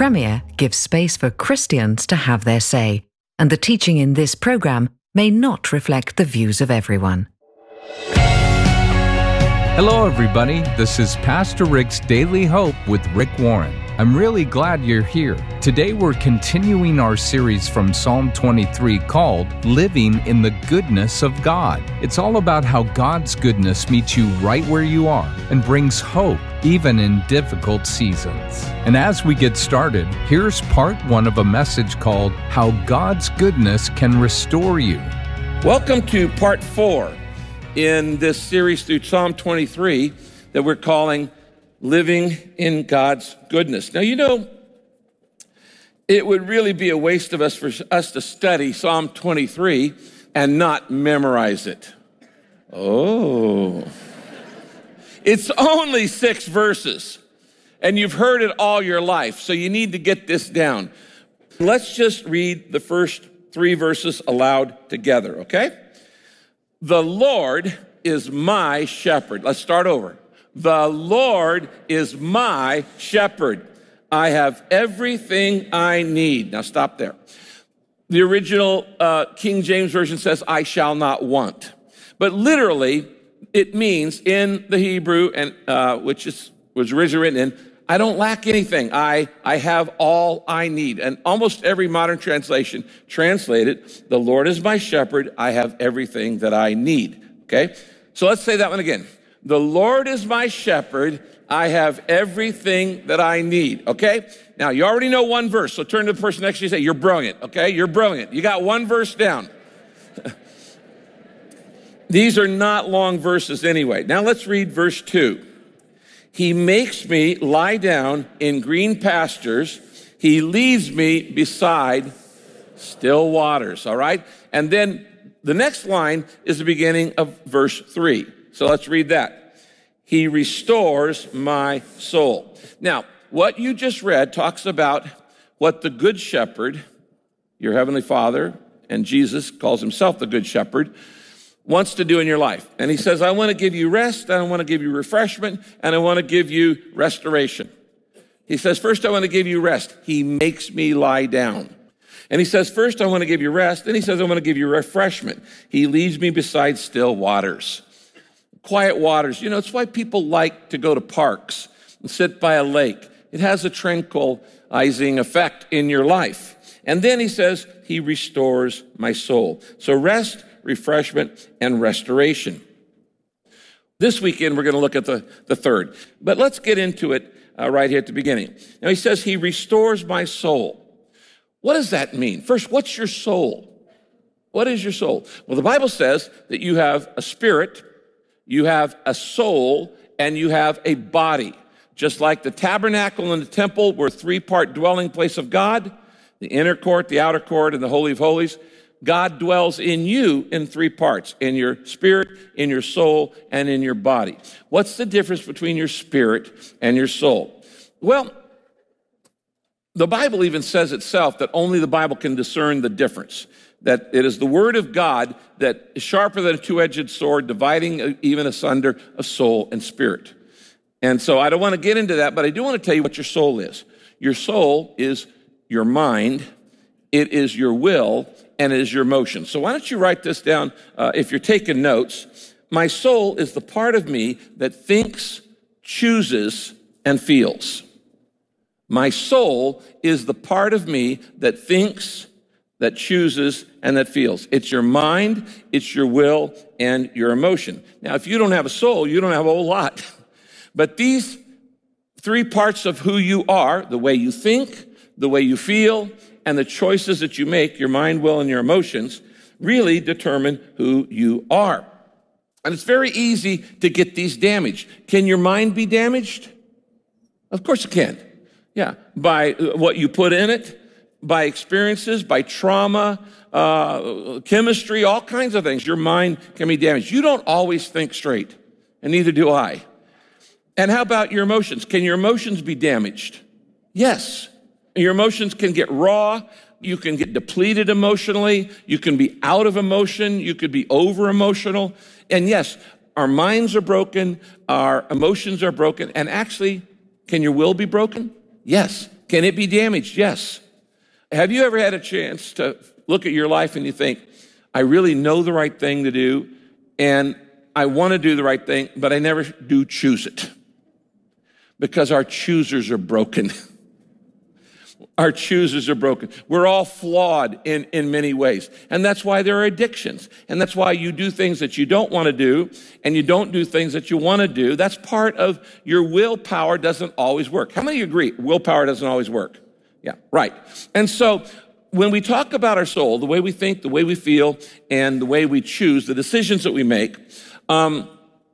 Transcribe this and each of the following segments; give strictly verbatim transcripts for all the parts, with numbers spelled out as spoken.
Premier gives space for Christians to have their say, and the teaching in this program may not reflect the views of everyone. Hello, everybody. This is Pastor Rick's Daily Hope with Rick Warren. I'm really glad you're here. Today, we're continuing our series from Psalm twenty-three called Living in the Goodness of God. It's all about how God's goodness meets you right where you are and brings hope even in difficult seasons. And as we get started, here's part one of a message called How God's Goodness Can Restore You. Welcome to part four in this series through Psalm twenty-three that we're calling Living in God's Goodness. Now, you know, it would really be a waste of us for us to study Psalm twenty-three and not memorize it. Oh. It's only six verses, and you've heard it all your life, so you need to get this down. Let's just read the first three verses aloud together, okay? The Lord is my shepherd. Let's start over. The Lord is my shepherd. I have everything I need. Now stop there. The original uh, King James Version says, I shall not want. But literally, it means in the Hebrew, and uh, which is was originally written in, I don't lack anything. I, I have all I need. And almost every modern translation translated, the Lord is my shepherd. I have everything that I need. Okay? So let's say that one again. The Lord is my shepherd. I have everything that I need. Okay? Now, you already know one verse, so turn to the person next to you and say, you're brilliant. Okay? You're brilliant. You got one verse down. These are not long verses anyway. Now let's read verse two. He makes me lie down in green pastures. He leads me beside still waters, all right? And then the next line is the beginning of verse three. So let's read that. He restores my soul. Now, what you just read talks about what the Good Shepherd, your Heavenly Father, and Jesus calls himself the Good Shepherd, wants to do in your life. And he says, I want to give you rest, I want to give you refreshment, and I want to give you restoration. He says, first I want to give you rest. He makes me lie down. And he says, first I want to give you rest. Then he says, I want to give you refreshment. He leads me beside still waters. Quiet waters. You know, it's why people like to go to parks and sit by a lake. It has a tranquilizing effect in your life. And then he says, he restores my soul. So rest, refreshment, and restoration. This weekend, we're going to look at the, the third. But let's get into it uh, right here at the beginning. Now, he says, he restores my soul. What does that mean? First, what's your soul? What is your soul? Well, the Bible says that you have a spirit, you have a soul, and you have a body. Just like the tabernacle and the temple were a three-part dwelling place of God, the inner court, the outer court, and the Holy of Holies, God dwells in you in three parts, in your spirit, in your soul, and in your body. What's the difference between your spirit and your soul? Well, the Bible even says itself that only the Bible can discern the difference, that it is the Word of God that is sharper than a two-edged sword, dividing even asunder of soul and spirit. And so I don't want to get into that, but I do want to tell you what your soul is. Your soul is your mind, it is your will, and it is your emotion. So why don't you write this down uh, if you're taking notes. My soul is the part of me that thinks, chooses, and feels. My soul is the part of me that thinks, that chooses, and that feels. It's your mind, it's your will, and your emotion. Now, if you don't have a soul, you don't have a whole lot. But these three parts of who you are, the way you think, the way you feel, and the choices that you make, your mind, will, and your emotions, really determine who you are. And it's very easy to get these damaged. Can your mind be damaged? Of course it can. Yeah, by what you put in it, by experiences, by trauma, uh, chemistry, all kinds of things. Your mind can be damaged. You don't always think straight, and neither do I. And how about your emotions? Can your emotions be damaged? Yes. Your emotions can get raw. You can get depleted emotionally. You can be out of emotion. You could be over emotional. And yes, our minds are broken. Our emotions are broken. And actually, can your will be broken? Yes. Can it be damaged? Yes. Have you ever had a chance to look at your life and you think, I really know the right thing to do, and I want to do the right thing, but I never do choose it? Because our choosers are broken. Our choosers are broken. We're all flawed in, in many ways. And that's why there are addictions. And that's why you do things that you don't want to do, and you don't do things that you want to do. That's part of your willpower doesn't always work. How many of you agree willpower doesn't always work? Yeah, right. And so when we talk about our soul, the way we think, the way we feel, and the way we choose, the decisions that we make, um,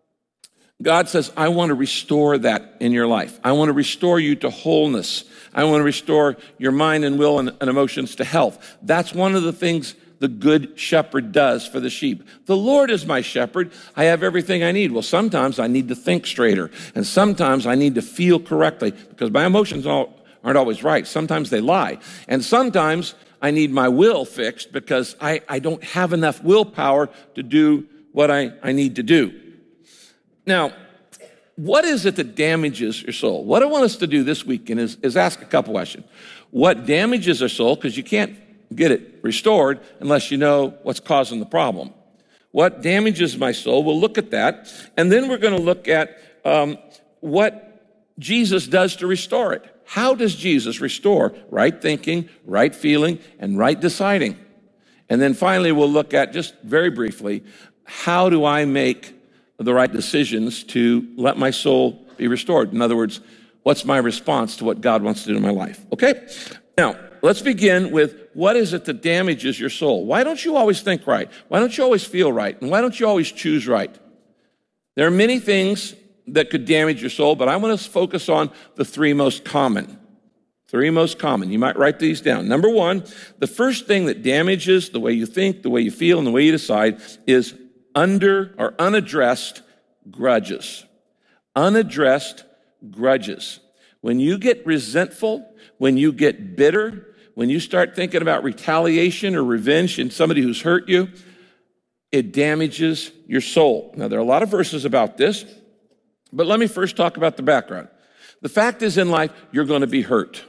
God says, I want to restore that in your life. I want to restore you to wholeness. I want to restore your mind and will and, and emotions to health. That's one of the things the good shepherd does for the sheep. The Lord is my shepherd. I have everything I need. Well, sometimes I need to think straighter, and sometimes I need to feel correctly because my emotions all, aren't always right. Sometimes they lie. And sometimes I need my will fixed because I, I don't have enough willpower to do what I, I need to do. Now, what is it that damages your soul? What I want us to do this weekend is, is ask a couple questions. What damages our soul? Because you can't get it restored unless you know what's causing the problem. What damages my soul? We'll look at that. And then we're going to look at um, what Jesus does to restore it. How does Jesus restore right thinking, right feeling, and right deciding? And then finally, we'll look at, just very briefly, how do I make the right decisions to let my soul be restored? In other words, what's my response to what God wants to do in my life? Okay? Now, let's begin with what is it that damages your soul? Why don't you always think right? Why don't you always feel right? And why don't you always choose right? There are many things that could damage your soul, but I want to focus on the three most common. Three most common. You might write these down. Number one, the first thing that damages the way you think, the way you feel, and the way you decide is under or unaddressed grudges. Unaddressed grudges. When you get resentful, when you get bitter, when you start thinking about retaliation or revenge in somebody who's hurt you, it damages your soul. Now, there are a lot of verses about this, but let me first talk about the background. The fact is, in life, you're going to be hurt.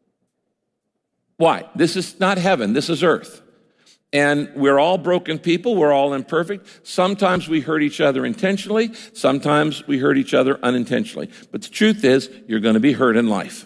Why? This is not heaven. This is earth. And we're all broken people. We're all imperfect. Sometimes we hurt each other intentionally. Sometimes we hurt each other unintentionally. But the truth is, you're going to be hurt in life.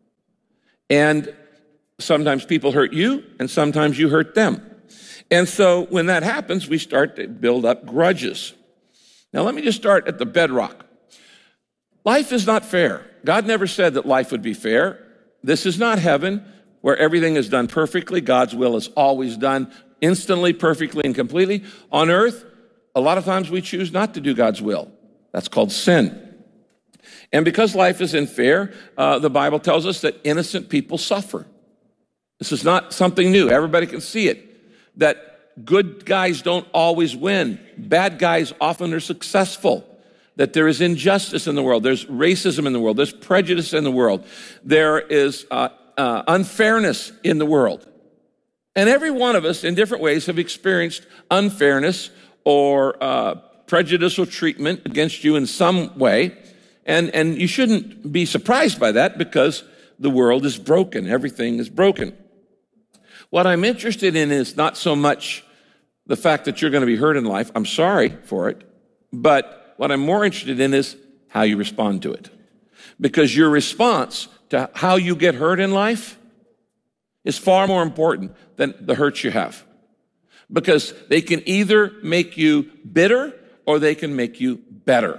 And sometimes people hurt you, and sometimes you hurt them. And so when that happens, we start to build up grudges. Now, let me just start at the bedrock. Life is not fair. God never said that life would be fair. This is not heaven where everything is done perfectly. God's will is always done instantly, perfectly, and completely. On earth, a lot of times we choose not to do God's will. That's called sin. And because life is unfair, uh, the Bible tells us that innocent people suffer. This is not something new. Everybody can see it. That good guys don't always win. Bad guys often are successful. That there is injustice in the world. There's racism in the world. There's prejudice in the world. There is uh, uh, unfairness in the world. And every one of us in different ways have experienced unfairness or uh, prejudicial treatment against you in some way. And, and you shouldn't be surprised by that because the world is broken. Everything is broken. What I'm interested in is not so much the fact that you're going to be hurt in life. I'm sorry for it. But what I'm more interested in is how you respond to it. Because your response to how you get hurt in life is far more important than the hurts you have. Because they can either make you bitter or they can make you better.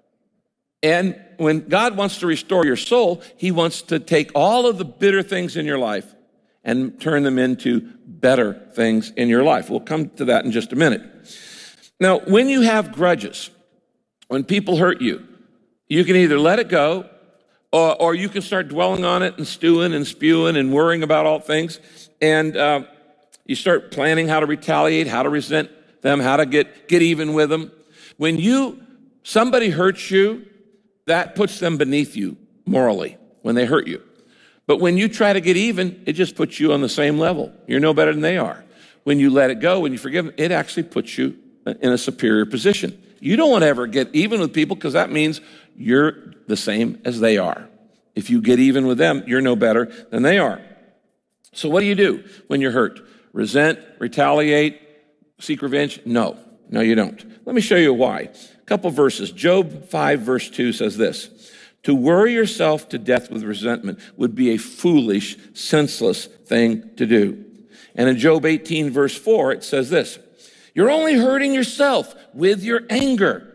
And when God wants to restore your soul, he wants to take all of the bitter things in your life and turn them into better things in your life. We'll come to that in just a minute. Now, when you have grudges, when people hurt you, you can either let it go or, or you can start dwelling on it and stewing and spewing and worrying about all things. And uh, you start planning how to retaliate, how to resent them, how to get, get even with them. When you, somebody hurts you, that puts them beneath you morally when they hurt you. But when you try to get even, it just puts you on the same level. You're no better than they are. When you let it go, when you forgive them, it actually puts you in a superior position. You don't want to ever get even with people because that means you're the same as they are. If you get even with them, you're no better than they are. So what do you do when you're hurt? Resent, retaliate, seek revenge? No, no, you don't. Let me show you why. A couple verses. Job five, verse two says this: to worry yourself to death with resentment would be a foolish, senseless thing to do. And in Job eighteen, verse four, it says this: you're only hurting yourself with your anger.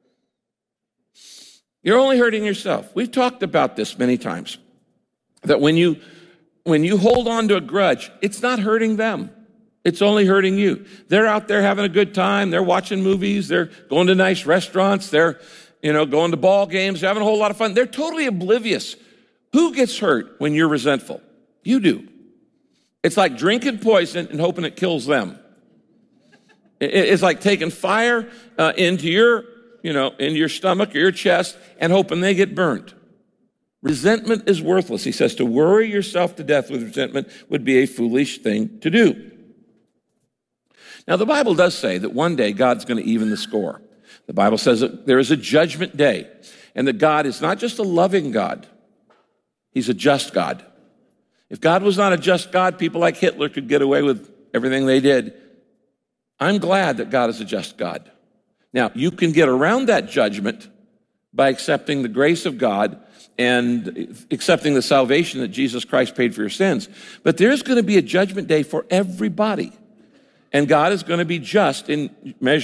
You're only hurting yourself. We've talked about this many times, that when you when you hold on to a grudge, it's not hurting them. It's only hurting you. They're out there having a good time. They're watching movies. They're going to nice restaurants. They're, you know, going to ball games, having a whole lot of fun. They're totally oblivious. Who gets hurt when you're resentful? You do. It's like drinking poison and hoping it kills them. It's like taking fire uh, into your, you know, into your stomach or your chest and hoping they get burnt. Resentment is worthless. He says to worry yourself to death with resentment would be a foolish thing to do. Now, the Bible does say that one day God's going to even the score. The Bible says that there is a judgment day, and that God is not just a loving God, he's a just God. If God was not a just God, people like Hitler could get away with everything they did. I'm glad that God is a just God. Now, you can get around that judgment by accepting the grace of God and accepting the salvation that Jesus Christ paid for your sins. But there's going to be a judgment day for everybody. And God is going to be just in measuring